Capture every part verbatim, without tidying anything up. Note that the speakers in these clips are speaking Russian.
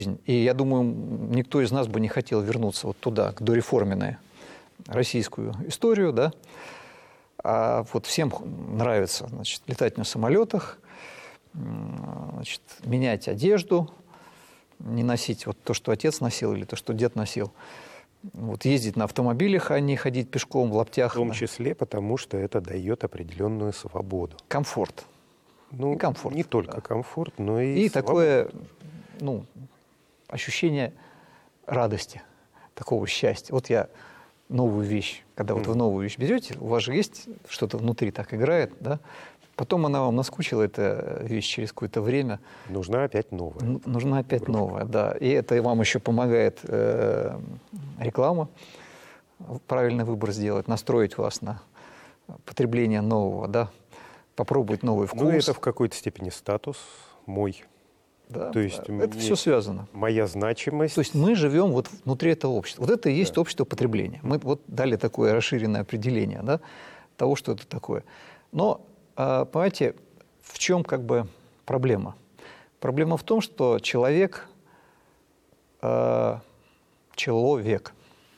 И я думаю, никто из нас бы не хотел вернуться вот туда, к дореформенной российскую историю, да. А вот всем нравится, значит, летать на самолетах, значит, менять одежду, не носить вот то, что отец носил или то, что дед носил. Вот ездить на автомобилях, а не ходить пешком в лаптях. В том числе потому, что это дает определенную свободу. Комфорт. Ну, и комфорт, не только да. комфорт, но и И свобода. такое, ну, ощущение радости, такого счастья. Вот я новую вещь, когда вот вы новую вещь берете, у вас же есть что-то внутри так играет, да? Потом она вам наскучила, эта вещь, через какое-то время. Нужна опять новая. Н- Нужна опять Игрушка. новая, да. И это вам еще помогает э, реклама, правильный выбор сделать, настроить вас на потребление нового, да, попробовать новый вкус. Ну, это в какой-то степени статус мой. Да, То есть это мне- все связано. Моя значимость. То есть мы живем вот внутри этого общества. Вот это и есть Да. общество потребления. Мы вот дали такое расширенное определение, да, того, что это такое. Но, а, понимаете, в чем как бы проблема? Проблема в том, что человек, а, человек,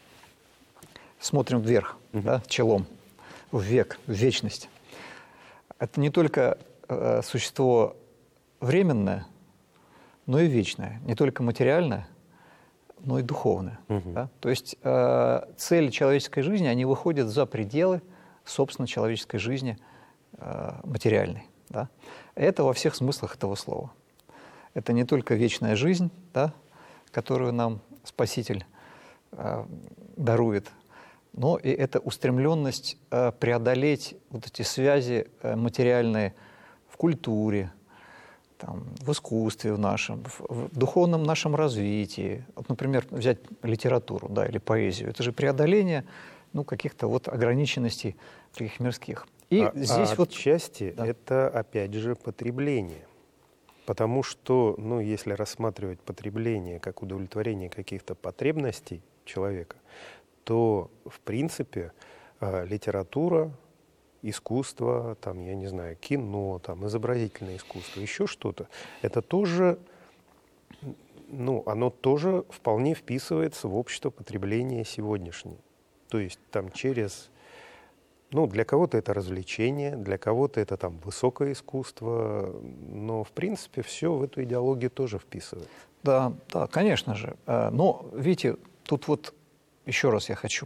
смотрим вверх, Мгм. да, челом, в век, в вечность. Это не только а, существо временное, но и вечное, не только материальное, но и духовное. Мгм. Да? То есть э, цели человеческой жизни, они выходят за пределы, собственно, человеческой жизни э, материальной. Да? Это во всех смыслах этого слова. Это не только вечная жизнь, да, которую нам Спаситель э, дарует, но и это устремленность э, преодолеть вот эти связи э, материальные в культуре, там, в искусстве в нашем, в, в духовном нашем развитии. Вот, например, взять литературу, да, или поэзию. Это же преодоление, ну, каких-то вот ограниченностей таких мирских. И а, здесь а вот... отчасти Да. это, опять же, потребление. Потому что, ну, если рассматривать потребление как удовлетворение каких-то потребностей человека, то, в принципе, э, литература, искусство, там, я не знаю, кино, там, изобразительное искусство, еще что-то, это тоже, ну, оно тоже вполне вписывается в общество потребления сегодняшнее. То есть там через, ну, для кого-то это развлечение, для кого-то это там высокое искусство, но, в принципе, все в эту идеологию тоже вписывается. Да, да, конечно же. Э, Но, видите, тут вот еще раз я хочу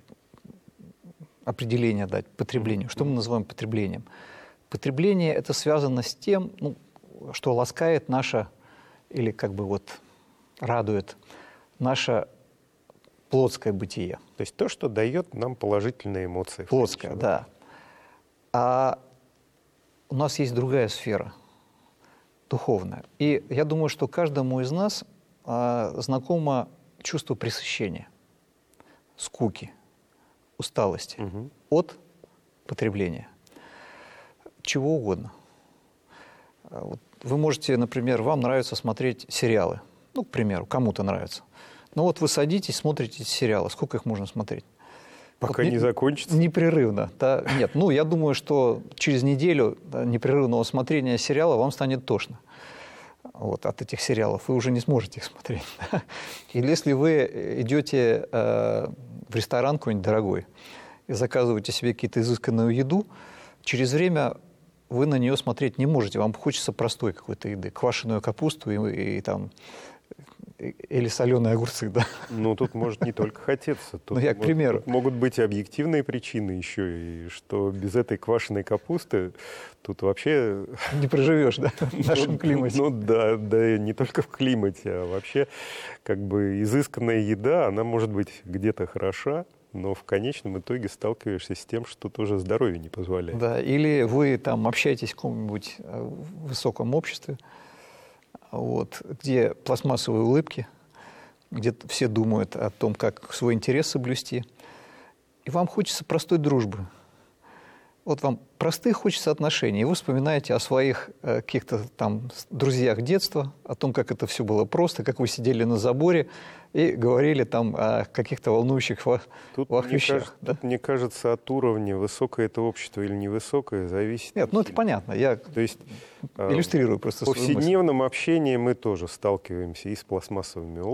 определение дать потреблению. Что мы называем потреблением? Потребление – это связано с тем, ну, что ласкает наше, или как бы вот радует наше плотское бытие. То есть то, что дает нам положительные эмоции. Плотское, да. А у нас есть другая сфера, духовная. И я думаю, что каждому из нас а, знакомо чувство пресыщения, скуки, усталости Угу. от потребления. Чего угодно. Вот вы можете, например, вам нравится смотреть сериалы. Ну, к примеру, кому-то нравится. Ну вот вы садитесь, смотрите сериалы. Сколько их можно смотреть? Пока Вот не закончится. Непрерывно. Да? Нет, ну я думаю, что через неделю да, непрерывного смотрения сериала вам станет тошно. Вот, от этих сериалов. Вы уже не сможете их смотреть. Или если вы идете э, в ресторан какой-нибудь дорогой и заказываете себе какие-то изысканную еду, через время вы на нее смотреть не можете. Вам хочется простой какой-то еды. Квашеную капусту и, и там... Или соленые огурцы, да. Ну, тут может не только хотеться. Тут Ну, я к может- примеру. тут могут быть и объективные причины еще, и что без этой квашеной капусты тут вообще... Не проживешь, да, в нашем Ну, климате. Ну да, да, не только в климате, а вообще как бы изысканная еда, она может быть где-то хороша, но в конечном итоге сталкиваешься с тем, что тоже здоровье не позволяет. Да, или вы там общаетесь в каком-нибудь э, высоком обществе, вот, где пластмассовые улыбки, где все думают о том, как свой интерес соблюсти. И вам хочется простой дружбы. Вот вам простых хочется отношений. И вы вспоминаете о своих э, каких-то там друзьях детства, о том, как это все было просто, как вы сидели на заборе и говорили там о каких-то волнующих вас, Тут, вас мне, вещах. кажется, Да? тут, мне кажется, от уровня, высокое это общество или невысокое, зависит. Нет, ну это понятно. Я То есть иллюстрирую просто в свою мысль. повседневном общении мы тоже сталкиваемся и с пластмассовыми